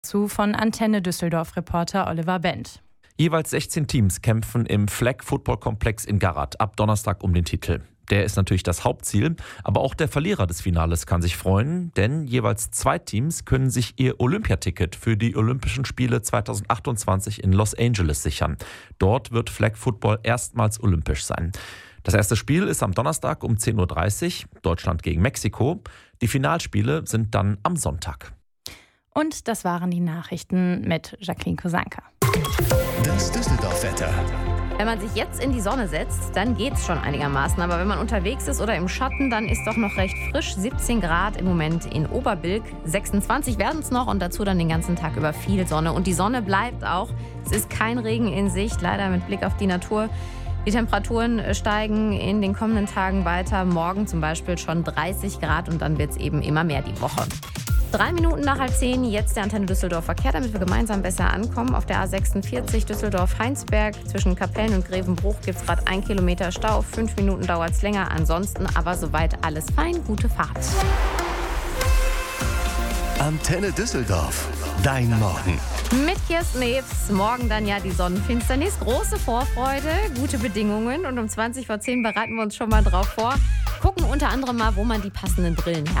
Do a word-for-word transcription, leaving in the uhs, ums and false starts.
Zu von Antenne Düsseldorf-Reporter Oliver Bent. Jeweils sechzehn Teams kämpfen im Flag Football Komplex in Garath ab Donnerstag um den Titel. Der ist natürlich das Hauptziel, aber auch der Verlierer des Finales kann sich freuen, denn jeweils zwei Teams können sich ihr Olympiaticket für die Olympischen Spiele zweitausendachtundzwanzig in Los Angeles sichern. Dort wird Flag Football erstmals olympisch sein. Das erste Spiel ist am Donnerstag um zehn Uhr dreißig, Deutschland gegen Mexiko. Die Finalspiele sind dann am Sonntag. Und das waren die Nachrichten mit Jacqueline Kosanka. Das Düsseldorf-Wetter. Wenn man sich jetzt in die Sonne setzt, dann geht's schon einigermaßen. Aber wenn man unterwegs ist oder im Schatten, dann ist doch noch recht frisch. siebzehn Grad im Moment in Oberbilk. sechsundzwanzig werden es noch und dazu dann den ganzen Tag über viel Sonne. Und die Sonne bleibt auch. Es ist kein Regen in Sicht, leider mit Blick auf die Natur. Die Temperaturen steigen in den kommenden Tagen weiter. Morgen zum Beispiel schon dreißig Grad und dann wird es eben immer mehr die Woche. Drei Minuten nach halb zehn, jetzt der Antenne Düsseldorf Verkehr, damit wir gemeinsam besser ankommen. Auf der A sechsundvierzig Düsseldorf-Heinsberg zwischen Kapellen und Grevenbruch gibt es gerade ein Kilometer Stau. Fünf Minuten dauert es länger, ansonsten aber soweit alles fein. Gute Fahrt. Antenne Düsseldorf, dein Morgen. Mit Kirsten Ebs, morgen dann ja die Sonnenfinsternis. Große Vorfreude, gute Bedingungen und um zwanzig vor zehn bereiten wir uns schon mal drauf vor. Gucken unter anderem mal, wo man die passenden Brillen her